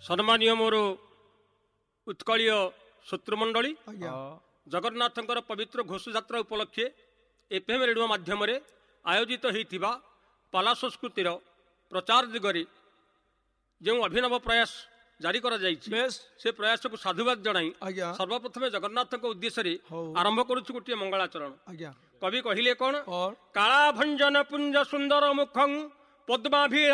सम्मानीय मोर उत्कलीय शत्रुमंडली आज्ञा जगन्नाथंकर पवित्र घोष यात्रा उपलक्षे एफएम रेडियो माध्यम आयोजित होता पाला संस्कृतिर प्रचार दिगरे जो अभिनव प्रयास जारी करा जायछि बेस से प्रयास को साधुवाद जनाई आज्ञा सर्वप्रथम जगन्नाथ उद्देश्य हौ। आरंभ करुछु गोटे मंगलाचरण। आज्ञा कवि कहिले कौन और काला भंजन पुंज सुंदर मुखं पद्माभि